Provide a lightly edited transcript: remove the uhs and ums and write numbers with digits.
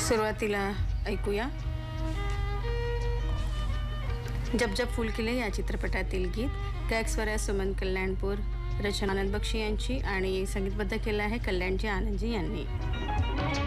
सुरुवातीला ऐकूया जब जब फूल खिले या चित्रपटातील गीत। गायक स्वर सुमन कल्याणपूर, रचना आनंद बक्षी यांची आणि संगीतबद्ध केलं आहे कल्याणजी आनंदजी यांनी।